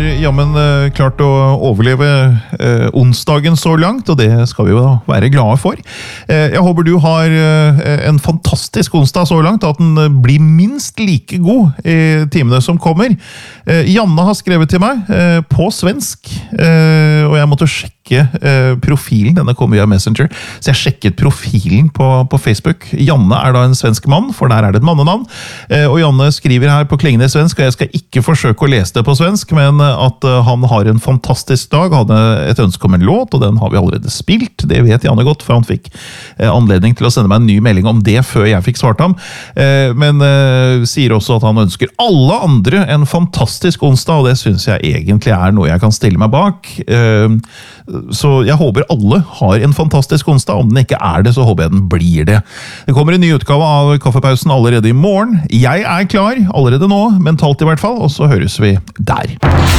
har jammen klart å overleve onsdagen så langt, og det skal vi jo da være glade for. Jeg håper du har en fantastisk onsdag så langt, at den blir minst like god i timene som kommer. Janne har skrevet til meg på svensk, og jeg måtte sjekke profilen, denne kommer via Messenger, så jeg sjekket profilen på Facebook. Janne er da en svensk mann, for der er det et mannenavn, og Janne skriver her på klingende svensk, og jeg skal ikke forsøke å lese det på svensk, men at han har en fantastisk dag, hadde et ønske om en låt, og den har vi allerede spilt, det vet Janne godt, for han fikk anledning til å sende meg en ny melding om det før jeg fikk svart ham, men sier også at han ønsker alle andre en fantastisk onsdag, og det synes jeg egentlig er noe jeg kan stille meg bak, så jeg håper alle har en fantastisk onsdag. Om den ikke er det, så håper jeg den blir det. Det kommer en ny utgave av Kaffepausen allerede i morgen. Jeg er klar allerede nå, mentalt i hvert fall, og så høres vi der.